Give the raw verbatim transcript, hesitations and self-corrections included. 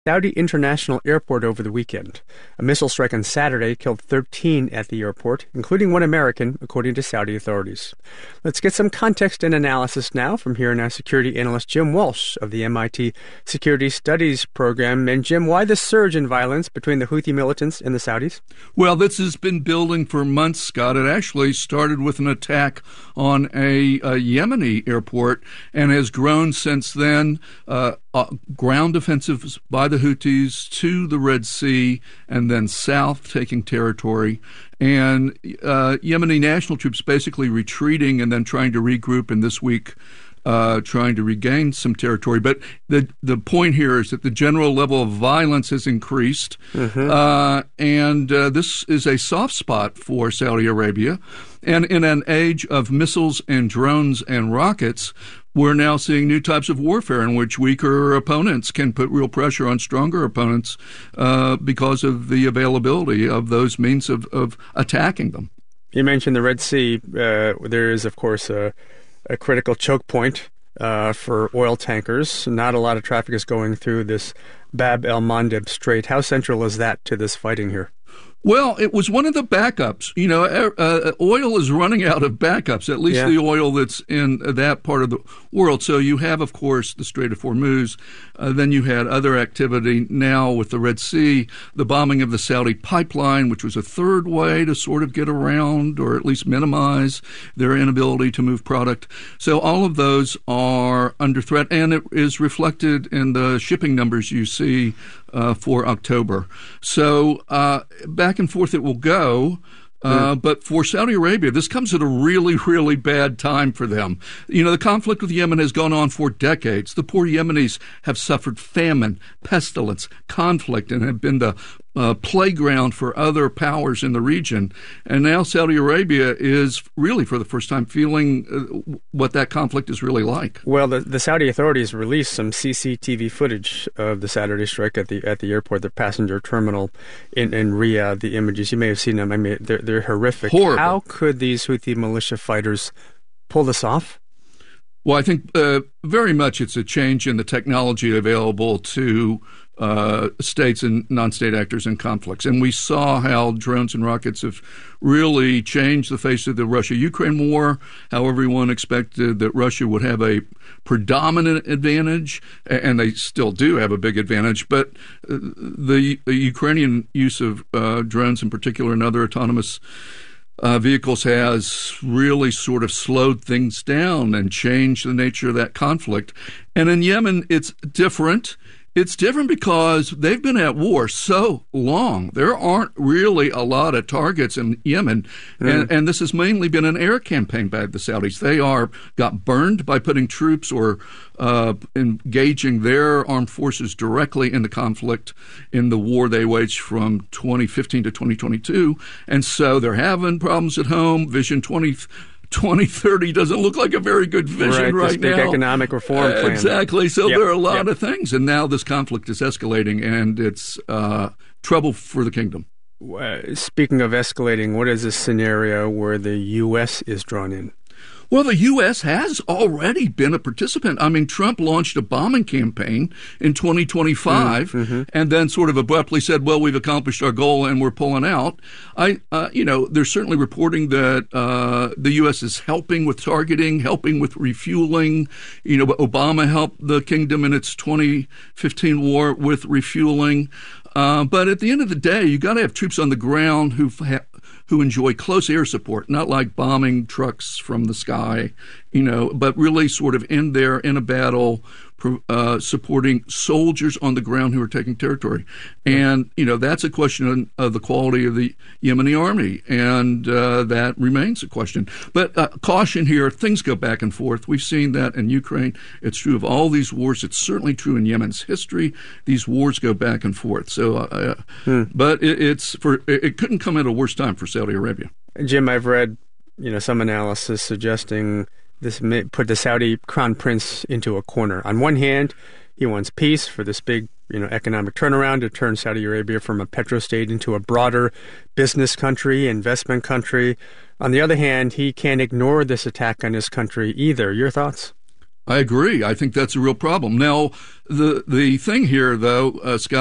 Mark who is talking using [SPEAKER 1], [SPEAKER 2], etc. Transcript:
[SPEAKER 1] Saudi International Airport over the weekend. A missile strike on Saturday killed thirteen at the airport, including one American, according to Saudi authorities. Let's get some context and analysis now from here now security analyst Jim Walsh of the M I T Security Studies Program. And Jim, why the surge in violence between the Houthi militants and the Saudis?
[SPEAKER 2] Well, this has been building for months, Scott. It actually started with an attack on a, a Yemeni airport and has grown since then. Uh, uh, ground offensives by the Houthis to the Red Sea and then south, taking territory. And uh, Yemeni national troops basically retreating and then trying to regroup, and this week uh, trying to regain some territory. But the the point here is that the general level of violence has increased, mm-hmm. uh, and uh, this is a soft spot for Saudi Arabia. And in an age of missiles and drones and rockets, we're now seeing new types of warfare in which weaker opponents can put real pressure on stronger opponents uh, because of the availability of those means of, of attacking them.
[SPEAKER 1] You mentioned the Red Sea. Uh, there is, of course, a, a critical choke point uh, for oil tankers. Not a lot of traffic is going through this Bab el-Mandeb Strait. How central is that to this fighting here?
[SPEAKER 2] Well, it was one of the backups. You know, uh, oil is running out of backups, at least yeah. the oil that's in that part of the world. So you have, of course, the Strait of Hormuz. Uh, then you had other activity now with the Red Sea, the bombing of the Saudi pipeline, which was a third way to sort of get around or at least minimize their inability to move product. So all of those are under threat, and it is reflected in the shipping numbers you see uh, for October. So uh, back and forth it will go. Uh, but for Saudi Arabia, this comes at a really, really bad time for them. You know, the conflict with Yemen has gone on for decades. The poor Yemenis have suffered famine, pestilence, conflict, and have been the uh, playground for other powers in the region. And now Saudi Arabia is really, for the first time, feeling uh, what that conflict is really like.
[SPEAKER 1] Well, the, the Saudi authorities released some C C T V footage of the Saturday strike at the at the airport, the passenger terminal in, in Riyadh. The images, you may have seen them. I mean, they're, they're horrific.
[SPEAKER 2] Horrible.
[SPEAKER 1] How could these Houthi militia fighters pull this off?
[SPEAKER 2] Well, I think uh, very much it's a change in the technology available to uh, states and non-state actors in conflicts. And we saw how drones and rockets have really changed the face of the Russia-Ukraine war, how everyone expected that Russia would have a predominant advantage, and they still do have a big advantage. But uh, the, the Ukrainian use of uh, drones in particular and other autonomous Uh, vehicles has really sort of slowed things down and changed the nature of that conflict. And in Yemen, it's different. It's different because they've been at war so long. There aren't really a lot of targets in Yemen, mm. and, and this has mainly been an air campaign by the Saudis. They are got burned by putting troops or uh, engaging their armed forces directly in the conflict in the war they waged from twenty fifteen to twenty twenty-two, and so they're having problems at home. Vision twenty thirty doesn't look like a very good vision right,
[SPEAKER 1] right
[SPEAKER 2] now.
[SPEAKER 1] Big economic reform plan.
[SPEAKER 2] Uh, exactly. So
[SPEAKER 1] yep.
[SPEAKER 2] there are a lot
[SPEAKER 1] yep.
[SPEAKER 2] of things. And now this conflict is escalating, and it's uh, trouble for the kingdom.
[SPEAKER 1] Uh, speaking of escalating, what is a scenario where the U S is drawn in?
[SPEAKER 2] Well, the U S has already been a participant. I mean, Trump launched a bombing campaign in twenty twenty-five mm-hmm. and then sort of abruptly said, well, we've accomplished our goal and we're pulling out. I, uh, you know, there's certainly reporting that uh, the U S is helping with targeting, helping with refueling. You know, Obama helped the kingdom in its twenty fifteen war with refueling. Uh, but at the end of the day, you got to have troops on the ground who ha- who enjoy close air support, not like bombing trucks from the sky, you know, but really sort of in there in a battle, uh, supporting soldiers on the ground who are taking territory. And, you know, that's a question of the quality of the Yemeni army, and uh, that remains a question. But uh, caution here, things go back and forth. We've seen that in Ukraine. It's true of all these wars. It's certainly true in Yemen's history. These wars go back and forth. So, uh, hmm. But it, it's for it, it couldn't come at a worse time for Saudi Arabia.
[SPEAKER 1] Jim, I've read, you know, some analysis suggesting this may put the Saudi crown prince into a corner. On one hand, he wants peace for this big, you know, economic turnaround to turn Saudi Arabia from a petrostate into a broader business country, investment country. On the other hand, he can't ignore this attack on his country either. Your thoughts?
[SPEAKER 2] I agree. I think that's a real problem. Now, the the thing here, though, uh, Scott.